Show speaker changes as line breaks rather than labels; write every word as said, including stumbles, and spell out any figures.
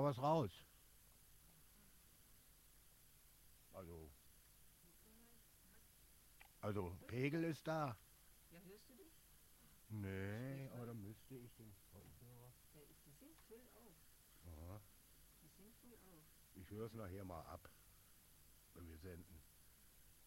was raus. Also, also Pegel ist da.
Ja, hörst du dich?
Nee, aber da müsste ich den Kopfhörer.
Ja, ich, die sind voll auf.
Ja,
Die sind voll auf.
ich höre es nachher mal ab, wenn wir senden.